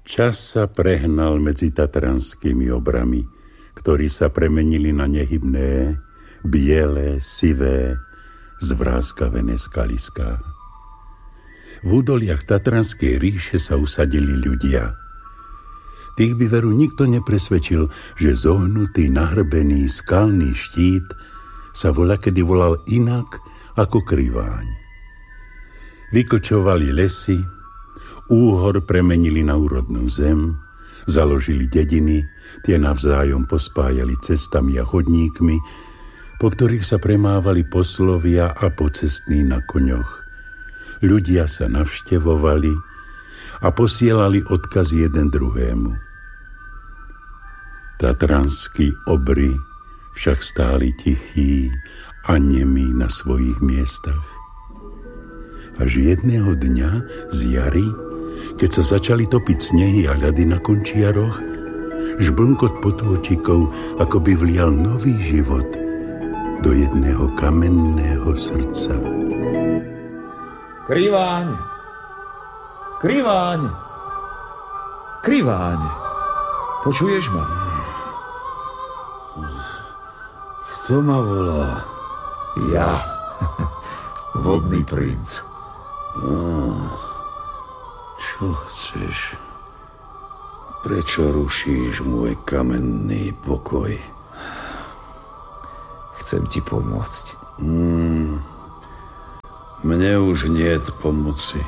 Čas sa prehnal medzi tatranskými obrami, ktorí sa premenili na nehybné, biele, sivé, zvráskavené skaliská. V údoliach Tatranskej ríše sa usadili ľudia. Tých by veru nikto nepresvedčil, že zohnutý, nahrbený, skalný štít sa voľakedy volal inak ako Kriváň. Vyklčovali lesy, úhor premenili na úrodnú zem, založili dediny, tie navzájom pospájali cestami a chodníkmi, po ktorých sa premávali poslovia a pocestní na koňoch. Ľudia sa navštevovali a posielali odkaz jeden druhému. Tatranskí obry však stáli tichí a nemí na svojich miestach. Až jedného dňa z jary, keď sa začali topiť snehy a ľady na končiaroch, žblnkot potôčikov ako by vlial nový život do jedného kamenného srdca. Kriváň! Kriváň! Kriváň! Počuješ ma? Kto ma volá? Ja. Vodný princ. Čo chceš? Prečo rušíš môj kamenný pokoj? Chcem ti pomôcť. Mne už niet pomoci.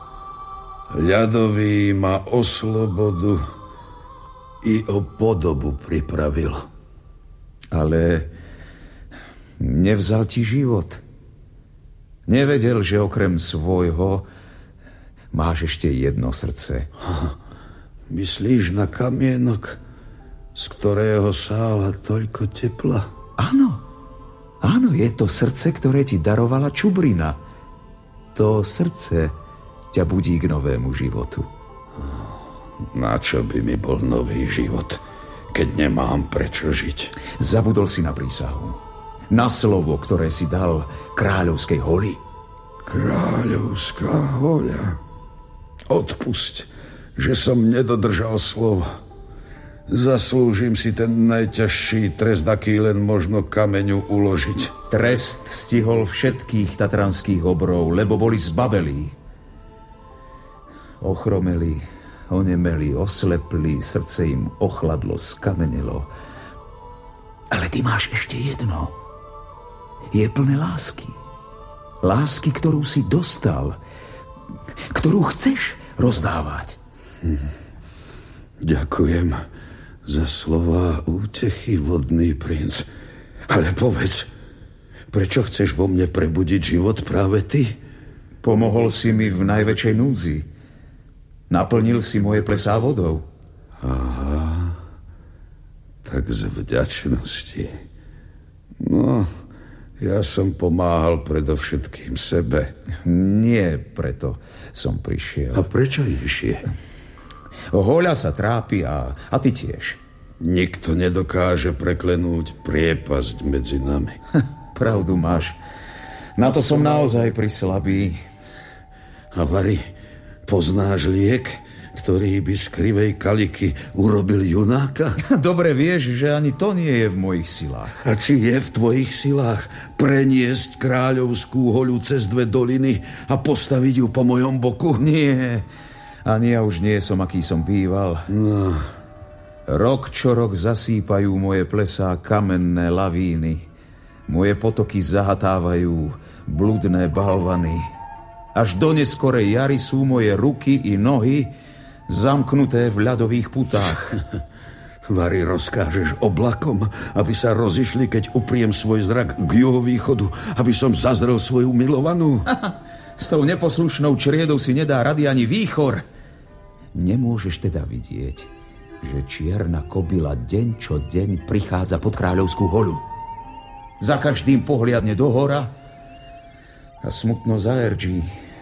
Ľadový ma o slobodu i o podobu pripravil. Ale nevzal ti život. Nevedel, že okrem svojho máš ešte jedno srdce. Myslíš na kamienok, z ktorého sála toľko tepla? Áno, je to srdce, ktoré ti darovala Čubrina. To srdce ťa budí k novému životu. Na čo by mi bol nový život, keď nemám prečo žiť? Zabudol si na prísahu. Na slovo, ktoré si dal kráľovskej holi. Kráľovská hoľa. Odpusť, že som nedodržal slovo. Zaslúžim si ten najťažší trest, aký len možno kameňu uložiť. Trest stihol všetkých tatranských obrov, lebo boli zbabelí. Ochromeli, onemeli, oslepli, srdce im ochladlo, skamenelo. Ale ty máš ešte jedno. Je plné lásky. Lásky, ktorú si dostal, ktorú chceš rozdávať. Ďakujem za slová útechy, vodný princ. Ale povedz, prečo chceš vo mne prebudiť život práve ty? Pomohol si mi v najväčšej núdzi. Naplnil si moje plesá vodou. Aha, tak z vďačnosti. No, ja som pomáhal predovšetkým sebe. Nie preto som prišiel. A prečo išie? Hoľa sa trápi a ty tiež. Nikto nedokáže preklenúť priepasť medzi nami. Pravdu máš. Na to som naozaj prislabý. A Vary, poznáš liek, ktorý by z krivej kaliky urobil junáka? Dobre vieš, že ani to nie je v mojich silách. A či je v tvojich silách preniesť kráľovskú hoľu cez 2 doliny a postaviť ju po mojom boku? Nie, ani ja už nie som, aký som býval. No. Rok čo rok zasýpajú moje plesá kamenné lavíny. Moje potoky zahatávajú bludné balvany. Až do neskorej jary sú moje ruky i nohy zamknuté v ľadových putách. Vary, rozkážeš oblakom, aby sa rozišli, keď upriem svoj zrak k juhovýchodu, aby som zazrel svoju milovanú? S tou neposlušnou čriedou si nedá rady ani výchor. Nemôžeš teda vidieť, že čierna kobyla deň čo deň prichádza pod kráľovskú hoľu. Za každým pohliadne do hora a smutno zaerdží.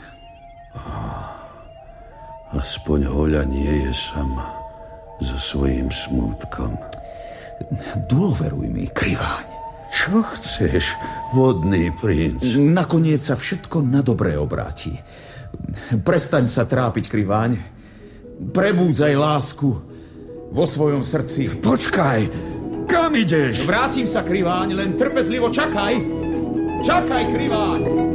Aspoň hoľa nie je sama so svojím smútkom. Dôveruj mi, Kriváň. Čo chceš, vodný princ? Nakoniec sa všetko na dobré obráti. Prestaň sa trápiť, Kriváň. Prebúdzaj lásku vo svojom srdci. Počkaj, kam ideš? Vrátim sa, Kriváň, len trpezlivo čakaj. Čakaj, Kriváň.